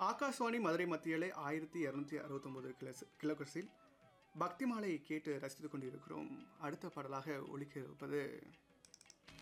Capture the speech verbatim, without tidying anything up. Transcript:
ஆகாஷ்வாணி மதுரை மத்தியிலே ஆயிரத்தி இரநூத்தி அறுபத்தொம்போது கிலோ கிலோகர்ஸில் பக்தி மாலையை கேட்டு ரசித்துக் கொண்டிருக்கிறோம். அடுத்த பாடலாக ஒலிக்க இருப்பது